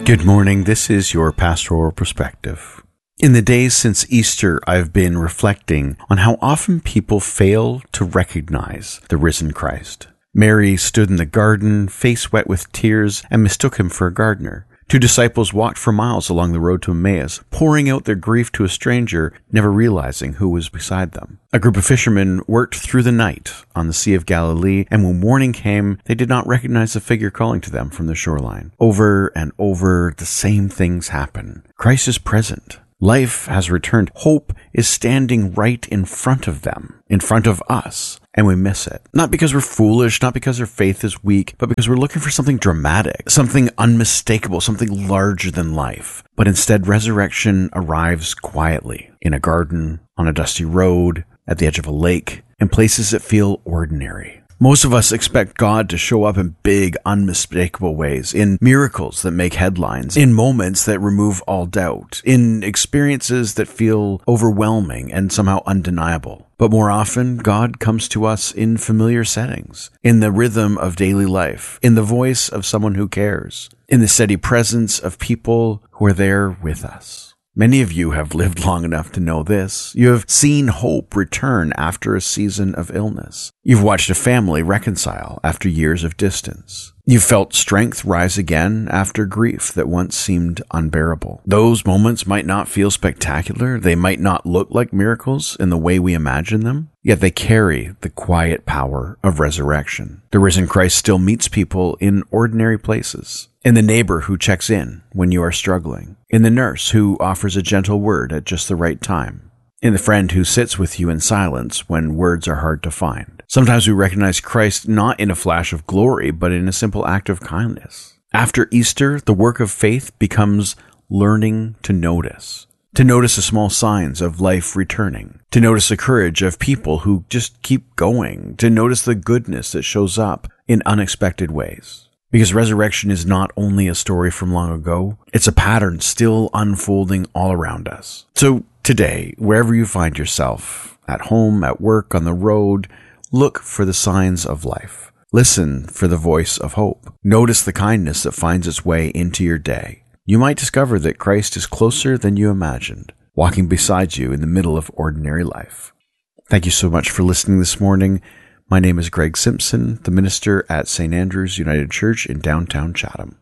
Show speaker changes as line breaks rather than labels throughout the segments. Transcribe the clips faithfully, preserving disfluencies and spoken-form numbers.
Good morning. This is your Pastoral Perspective. In the days since Easter, I've been reflecting on how often people fail to recognize the risen Christ. Mary stood in the garden, face wet with tears, and mistook him for a gardener. Two disciples walked for miles along the road to Emmaus, pouring out their grief to a stranger, never realizing who was beside them. A group of fishermen worked through the night on the Sea of Galilee, and when morning came, they did not recognize the figure calling to them from the shoreline. Over and over, the same things happen. Christ is present. Life has returned. Hope is standing right in front of them, in front of us, and we miss it. Not because we're foolish, not because our faith is weak, but because we're looking for something dramatic, something unmistakable, something larger than life. But instead, resurrection arrives quietly, in a garden, on a dusty road, at the edge of a lake, in places that feel ordinary. Most of us expect God to show up in big, unmistakable ways, in miracles that make headlines, in moments that remove all doubt, in experiences that feel overwhelming and somehow undeniable. But more often, God comes to us in familiar settings, in the rhythm of daily life, in the voice of someone who cares, in the steady presence of people who are there with us. Many of you have lived long enough to know this. You have seen hope return after a season of illness. You've watched a family reconcile after years of distance. You've felt strength rise again after grief that once seemed unbearable. Those moments might not feel spectacular. They might not look like miracles in the way we imagine them. Yet they carry the quiet power of resurrection. The risen Christ still meets people in ordinary places. In the neighbor who checks in when you are struggling. In the nurse who offers a gentle word at just the right time. In the friend who sits with you in silence when words are hard to find. Sometimes we recognize Christ not in a flash of glory, but in a simple act of kindness. After Easter, the work of faith becomes learning to notice. To notice the small signs of life returning. To notice the courage of people who just keep going. To notice the goodness that shows up in unexpected ways. Because resurrection is not only a story from long ago, it's a pattern still unfolding all around us. So today, wherever you find yourself, at home, at work, on the road, look for the signs of life. Listen for the voice of hope. Notice the kindness that finds its way into your day. You might discover that Christ is closer than you imagined, walking beside you in the middle of ordinary life. Thank you so much for listening this morning. My name is Greg Simpson, the minister at Saint Andrew's United Church in downtown Chatham.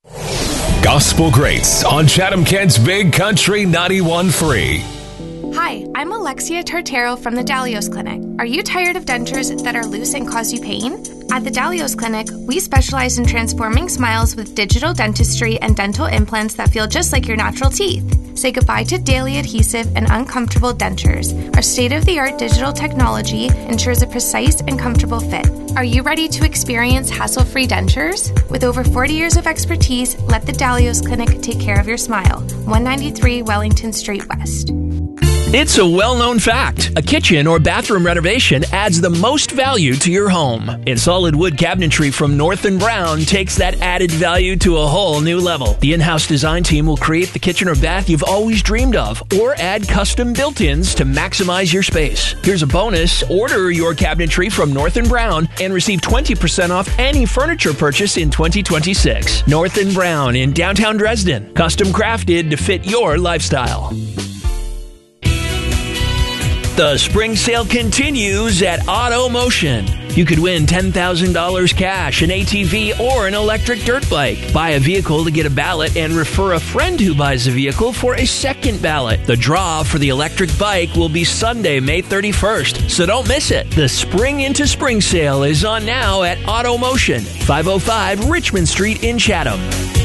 Gospel Greats on Chatham-Kent's Big Country ninety-one point three.
Hi, I'm Alexia Tartaro from the Dalios Clinic. Are you tired of dentures that are loose and cause you pain? At the Dalios Clinic, we specialize in transforming smiles with digital dentistry and dental implants that feel just like your natural teeth. Say goodbye to daily adhesive and uncomfortable dentures. Our state-of-the-art digital technology ensures a precise and comfortable fit. Are you ready to experience hassle-free dentures? With over forty years of expertise, let the Dalios Clinic take care of your smile. one ninety-three Wellington Street West.
It's a well-known fact. A kitchen or bathroom renovation adds the most value to your home. And solid wood cabinetry from North and Brown takes that added value to a whole new level. The in-house design team will create the kitchen or bath you've always dreamed of or add custom built-ins to maximize your space. Here's a bonus. Order your cabinetry from North and Brown and receive twenty percent off any furniture purchase in twenty twenty-six. North and Brown in downtown Dresden. Custom crafted to fit your lifestyle. The spring sale continues at Auto Motion. You could win ten thousand dollars cash, an A T V, or an electric dirt bike. Buy a vehicle to get a ballot and refer a friend who buys a vehicle for a second ballot. The draw for the electric bike will be Sunday, May thirty-first, so don't miss it. The Spring into Spring sale is on now at Auto Motion, five oh five Richmond Street in Chatham.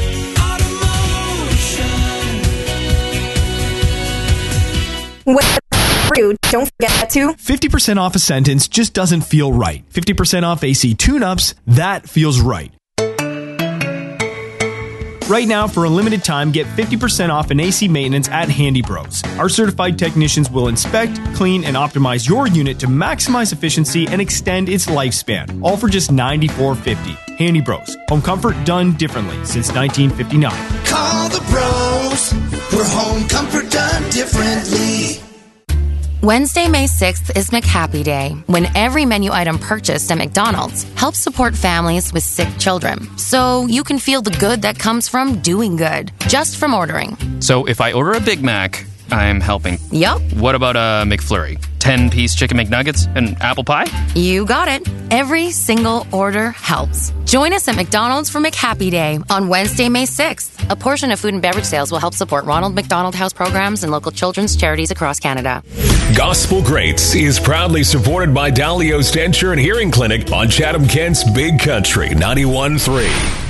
What? Don't forget to
fifty percent off a sentence just doesn't feel right. fifty percent off A C tune-ups, that feels right. Right now, for a limited time, get fifty percent off an A C maintenance at Handy Bros. Our certified technicians will inspect, clean, and optimize your unit to maximize efficiency and extend its lifespan, all for just ninety-four fifty. Handy Bros. Home comfort done differently since nineteen fifty-nine.
Call the bros for home comfort done differently. Wednesday, May sixth is McHappy Day, when every menu item purchased at McDonald's helps support families with sick children. So you can feel the good that comes from doing good, just from ordering.
So if I order a Big Mac, I'm helping.
Yup.
What about a McFlurry? ten-piece chicken McNuggets and apple pie?
You got it. Every single order helps. Join us at McDonald's for McHappy Day on Wednesday, May sixth. A portion of food and beverage sales will help support Ronald McDonald House programs and local children's charities across Canada.
Gospel Greats is proudly supported by Dalios Denture and Hearing Clinic on Chatham-Kent's Big Country ninety-one point three.